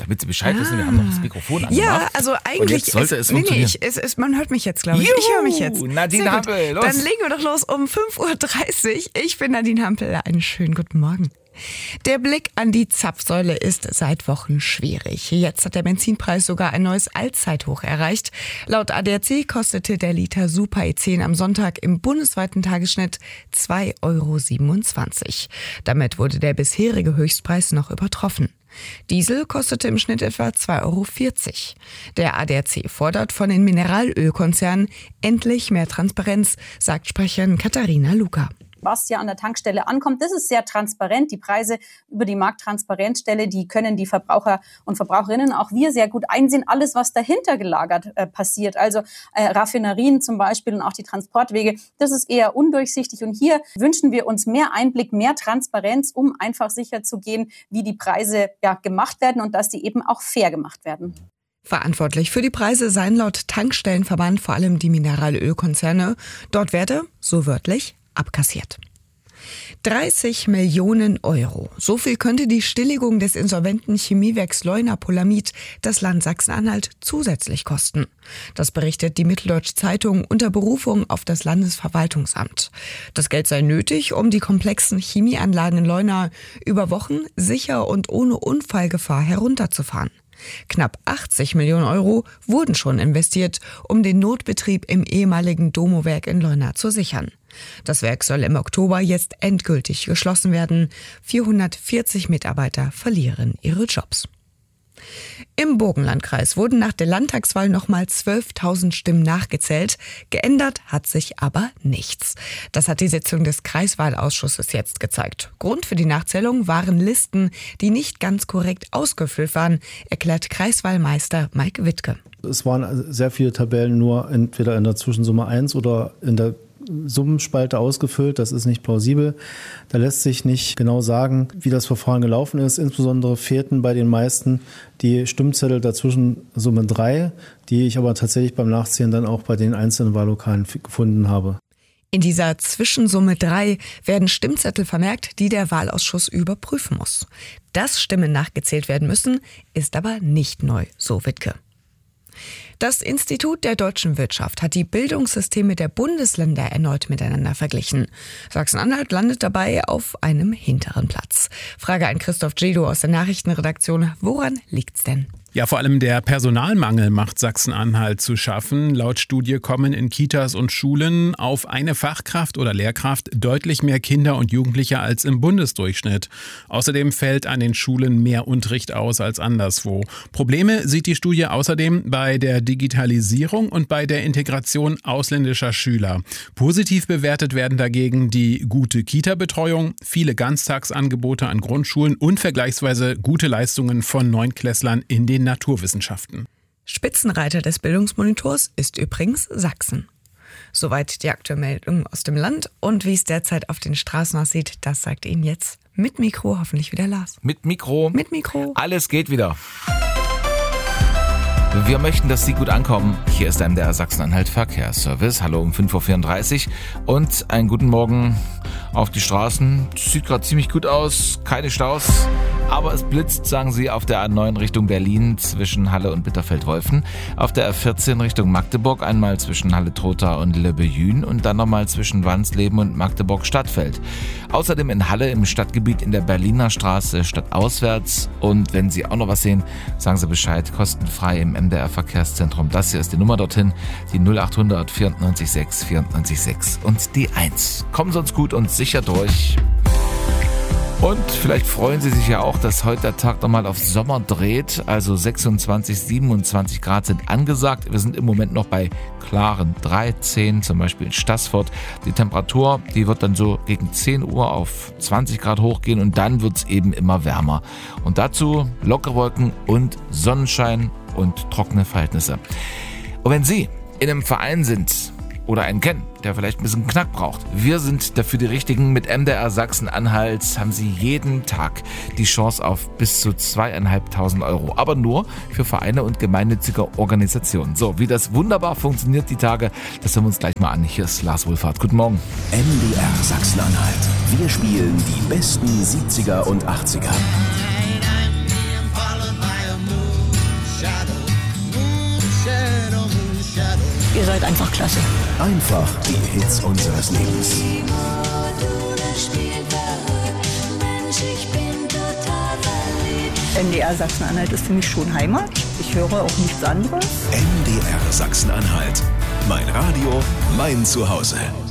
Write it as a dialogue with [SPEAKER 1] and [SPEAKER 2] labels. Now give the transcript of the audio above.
[SPEAKER 1] Damit Sie Bescheid wissen, wir haben noch das Mikrofon angemacht.
[SPEAKER 2] Ja, also eigentlich
[SPEAKER 1] und jetzt sollte es funktionieren.
[SPEAKER 2] Man hört mich jetzt, glaube ich.
[SPEAKER 1] Juhu,
[SPEAKER 2] Ich höre mich jetzt.
[SPEAKER 1] Nadine Hampel, los.
[SPEAKER 2] Dann legen wir doch los um 5.30 Uhr. Ich bin Nadine Hampel. Einen schönen guten Morgen. Der Blick an die Zapfsäule ist seit Wochen schwierig. Jetzt hat der Benzinpreis sogar ein neues Allzeithoch erreicht. Laut ADAC kostete der Liter Super E10 am Sonntag im bundesweiten Tagesschnitt 2,27 €. Damit wurde der bisherige Höchstpreis noch übertroffen. Diesel kostete im Schnitt etwa 2,40 €. Der ADAC fordert von den Mineralölkonzernen endlich mehr Transparenz, sagt Sprecherin Katharina Luca.
[SPEAKER 3] Was ja an der Tankstelle ankommt, das ist sehr transparent. Die Preise über die Markttransparenzstelle, die können die Verbraucher und Verbraucherinnen, auch wir, sehr gut einsehen. Alles, was dahinter gelagert passiert, also Raffinerien zum Beispiel und auch die Transportwege, das ist eher undurchsichtig. Und hier wünschen wir uns mehr Einblick, mehr Transparenz, um einfach sicherzugehen, wie die Preise gemacht werden und dass die eben auch fair gemacht werden.
[SPEAKER 2] Verantwortlich für die Preise seien laut Tankstellenverband vor allem die Mineralölkonzerne. Dort werde, so wörtlich, abkassiert. 30 Millionen €. So viel könnte die Stilllegung des insolventen Chemiewerks Leuna Polamid das Land Sachsen-Anhalt zusätzlich kosten. Das berichtet die Mitteldeutsche Zeitung unter Berufung auf das Landesverwaltungsamt. Das Geld sei nötig, um die komplexen Chemieanlagen in Leuna über Wochen sicher und ohne Unfallgefahr herunterzufahren. Knapp 80 Millionen € wurden schon investiert, um den Notbetrieb im ehemaligen Domo-Werk in Leuna zu sichern. Das Werk soll im Oktober jetzt endgültig geschlossen werden. 440 Mitarbeiter verlieren ihre Jobs. Im Burgenlandkreis wurden nach der Landtagswahl nochmal 12.000 Stimmen nachgezählt. Geändert hat sich aber nichts. Das hat die Sitzung des Kreiswahlausschusses jetzt gezeigt. Grund für die Nachzählung waren Listen, die nicht ganz korrekt ausgefüllt waren, erklärt Kreiswahlmeister Mike Wittke.
[SPEAKER 4] Es waren sehr viele Tabellen nur entweder in der Zwischensumme 1 oder in der Summenspalte ausgefüllt. Das ist nicht plausibel. Da lässt sich nicht genau sagen, wie das Verfahren gelaufen ist. Insbesondere fehlten bei den meisten die Stimmzettel der Zwischensumme 3, die ich aber tatsächlich beim Nachzählen dann auch bei den einzelnen Wahllokalen gefunden habe.
[SPEAKER 2] In dieser Zwischensumme 3 werden Stimmzettel vermerkt, die der Wahlausschuss überprüfen muss. Dass Stimmen nachgezählt werden müssen, ist aber nicht neu, so Wittke. Das Institut der deutschen Wirtschaft hat die Bildungssysteme der Bundesländer erneut miteinander verglichen. Sachsen-Anhalt landet dabei auf einem hinteren Platz. Frage an Christoph Djedo aus der Nachrichtenredaktion. Woran liegt's denn?
[SPEAKER 5] Ja, vor allem der Personalmangel macht Sachsen-Anhalt zu schaffen. Laut Studie kommen in Kitas und Schulen auf eine Fachkraft oder Lehrkraft deutlich mehr Kinder und Jugendliche als im Bundesdurchschnitt. Außerdem fällt an den Schulen mehr Unterricht aus als anderswo. Probleme sieht die Studie außerdem bei der Digitalisierung und bei der Integration ausländischer Schüler. Positiv bewertet werden dagegen die gute Kita-Betreuung, viele Ganztagsangebote an Grundschulen und vergleichsweise gute Leistungen von Neunklässlern in den Naturwissenschaften.
[SPEAKER 2] Spitzenreiter des Bildungsmonitors ist übrigens Sachsen. Soweit die aktuelle Meldung aus dem Land und wie es derzeit auf den Straßen aussieht, das sagt Ihnen jetzt mit Mikro hoffentlich wieder Lars.
[SPEAKER 1] Mit Mikro. Alles geht wieder. Wir möchten, dass Sie gut ankommen. Hier ist der Sachsen-Anhalt Verkehrsservice. Hallo um 5.34 Uhr und einen guten Morgen auf die Straßen. Sieht gerade ziemlich gut aus, keine Staus. Aber es blitzt, sagen sie, auf der A9 Richtung Berlin zwischen Halle und Bitterfeld-Wolfen. Auf der A14 Richtung Magdeburg einmal zwischen Halle-Trotha und Leubejün und dann nochmal zwischen Wansleben und Magdeburg-Stadtfeld. Außerdem in Halle im Stadtgebiet in der Berliner Straße stadtauswärts. Und wenn Sie auch noch was sehen, sagen Sie Bescheid, kostenfrei im MDR-Verkehrszentrum. Das hier ist die Nummer dorthin, die 0800 94 6 94 6 und die 1. Kommen Sie uns gut und sicher durch. Und vielleicht freuen Sie sich ja auch, dass heute der Tag nochmal auf Sommer dreht. Also 26, 27 Grad sind angesagt. Wir sind im Moment noch bei klaren 13, zum Beispiel in Stassfurt. Die Temperatur, die wird dann so gegen 10 Uhr auf 20 Grad hochgehen und dann wird es eben immer wärmer. Und dazu lockere Wolken und Sonnenschein und trockene Verhältnisse. Und wenn Sie in einem Verein sind oder einen kennen, der vielleicht ein bisschen Knack braucht. Wir sind dafür die Richtigen. Mit MDR Sachsen-Anhalt haben Sie jeden Tag die Chance auf bis zu 2.500 €. Aber nur für Vereine und gemeinnützige Organisationen. So, wie das wunderbar funktioniert die Tage, das hören wir uns gleich mal an. Hier ist Lars Wohlfahrt. Guten Morgen.
[SPEAKER 6] MDR Sachsen-Anhalt. Wir spielen die besten 70er und 80er.
[SPEAKER 7] Ihr seid einfach klasse.
[SPEAKER 6] Einfach die Hits unseres Lebens.
[SPEAKER 7] NDR Sachsen-Anhalt ist für mich schon Heimat. Ich höre auch nichts anderes.
[SPEAKER 6] NDR Sachsen-Anhalt. Mein Radio, mein Zuhause.